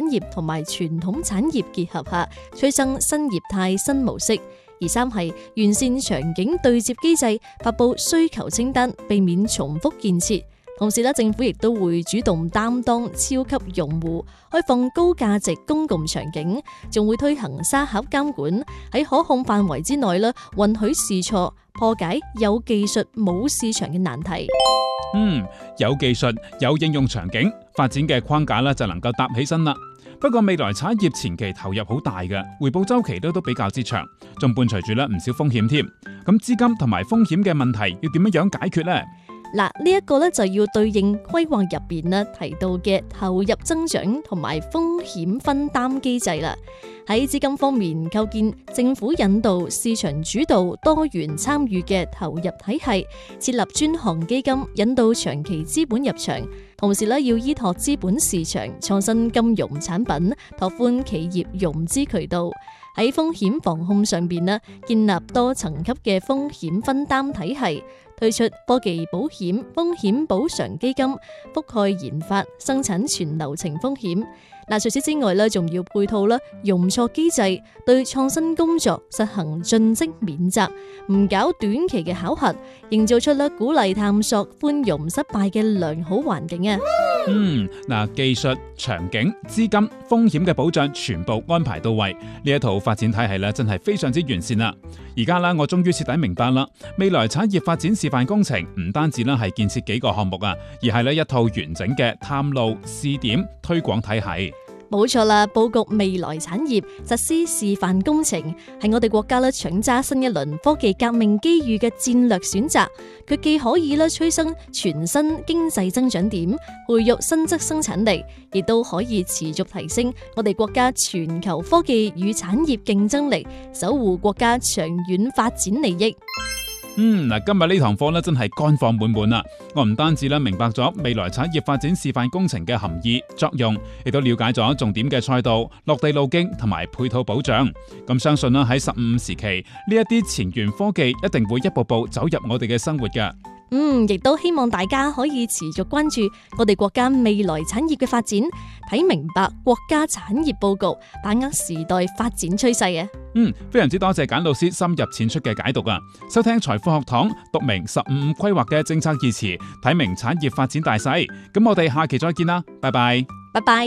業同埋傳統產業結合下，催生新業態新模式。而三係完善場景對接機制，發布需求清單，避免重複建設。同時政府亦都會主動擔當超級用戶，開放高價值公共場景，仲會推行沙盒監管，喺可控範圍之內允許試錯，破解有技術冇市場嘅難題。 有技術有應用場景，發展嘅框架就能夠搭起身啦。不過未來產業前期投入好大嘅，回報週期都比較之長，仲伴隨住唔少風險添。咁資金同埋風險嘅問題要點樣解決呢？ 嗱，呢一個就要對應規劃入邊提到嘅投入增長同埋風險分擔機制啦。喺資金方面，構建政府引導市場主導多元參與嘅投入體系，設立專項基金引導長期資本入場，同時要依託資本市場創新金融產品，拓寬企業融資渠道。喺風險防控上邊建立多層級嘅風險分擔體系，推出科技保險風險補償基金，覆蓋研發、生產全流程風險。除此之外仲要配套容錯機制，對創新工作實行盡職免責，唔搞短期嘅考核，營造出鼓勵探索、寬容失敗嘅良好環境啊！ 技術、場景、資金、風險嘅保障全部安排到位，呢一套發展體系真係非常之完善啦！而家我終於徹底明白啦，未來產業發展示範工程唔單止係建設幾個項目啊，而係一套完整嘅探路、試點、推廣體系。 冇錯啦，佈局未來產業，實施示範工程，係我哋國家搶揸新一輪科技革命機遇嘅戰略選擇。佢既可以催生全新經濟增長點，培育新質生產力，亦都可以持續提升我哋國家全球科技與產業競爭力，守護國家長遠發展利益。 今日呢堂課真係乾貨滿滿啦！我唔單止明白咗未來產業發展示範工程嘅含義作用，亦都了解咗重點嘅賽道、落地路徑同埋配套保障。咁相信喺15時期呢一啲前沿科技一定會一步步走入我哋嘅生活㗎。 亦都希望大家可以持續關注我哋國家未來產業嘅發展，睇明白國家產業佈局，把握時代發展趨勢啊！ 非常之多謝簡老師深入淺出嘅解讀啊！收聽財富學堂，讀明15規劃嘅政策義詞，睇明產業發展大勢。咁我哋下期再見啦，拜拜！ 拜拜！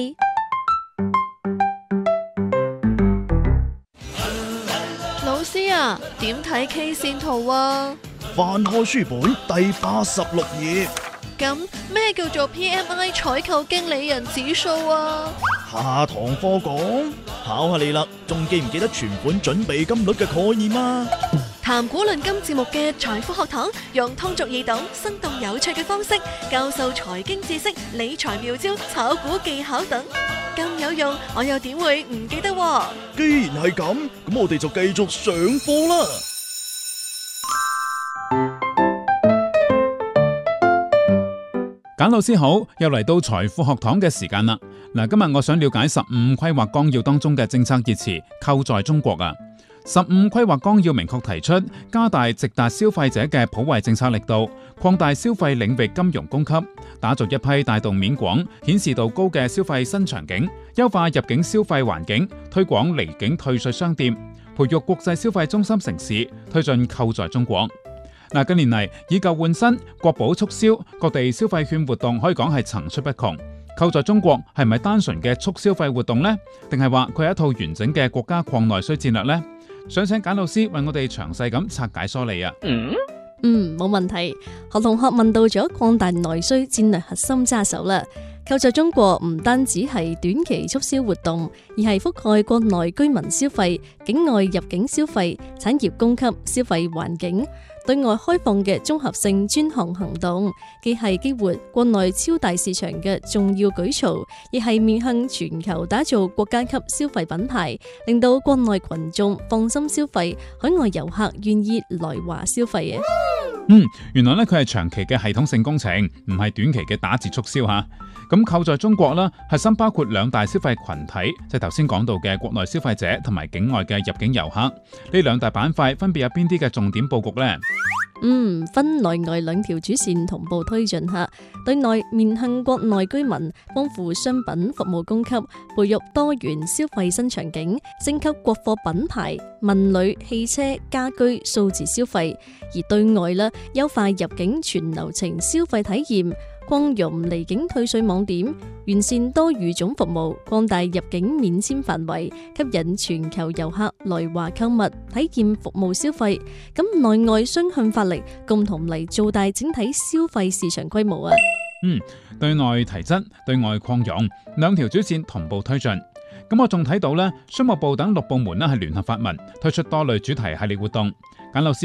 老師啊，點睇 K 線圖啊？ 翻開書本第86頁。 咁咩叫做 PMI 採購經理人指數啊？ 下堂課講，考下你啦，仲記唔記得存款準備金率嘅概念啊？ 談股論金節目嘅財富學堂，用通俗易懂、生動有趣嘅方式教授財經知識、理財妙招、炒股技巧等，咁有用，我又點會唔記得？ 既然係咁，咁我哋就繼續上課啦。 簡老師好，又嚟到財富學堂嘅時間啦。今日我想了解15規劃綱要當中嘅政策熱詞扣在中國啊。15規劃綱要明確提出，加大直達消費者嘅普惠政策力度，擴大消費領域金融供給，打造一批帶動面廣、顯示度高嘅消費新場景，優化入境消費環境，推廣離境退稅商店，培育國際消費中心城市，推進扣在中國。近年嚟以舊換新、國寶促銷、各地消費券活動可以講係層出不窮。扣在中國係咪單純嘅促消費活動呢？定係話佢係一套完整嘅國家擴內需戰略呢？想請簡老師為我哋詳細咁拆解梳理啊！ 冇問題。何同學問到咗擴大內需戰略核心揸手啦。扣在中國唔單止係短期促銷活動，而係覆蓋國內居民消費、境外入境消費、產業供給、消費環境、對外開放嘅綜合性專項行動，既係激活國內超大市場嘅重要舉措，亦係面向全球打造國家級消費品牌，令到國內群眾放心消費，海外遊客願意來華消費啊！ 原來佢係長期嘅系統性工程，唔係短期嘅打折促銷吓。咁扣在中國啦，核心包括兩大消費群體，即係頭先講到嘅國內消費者同埋境外嘅入境遊客。呢兩大板塊分別有邊啲嘅重點佈局呢？ 分內外兩條主線同步推進下，對內面向國內居民豐富商品服務供給，培育多元消費新場景，升級國貨品牌、文旅、汽車、家居、數字消費；而對外啦，優化入境全流程消費體驗，擴容離境退稅網點，完善多語種服務，擴大入境免簽範圍，吸引全球遊客來華購物、體驗服務消費。咁內外雙向發力，共同嚟做大整體消費市場規模啊！ 對內提質，對外擴容，兩條主線同步推進。咁我仲睇到咧，商務部等6部門咧係聯合發文，推出多類主題系列活動。簡老師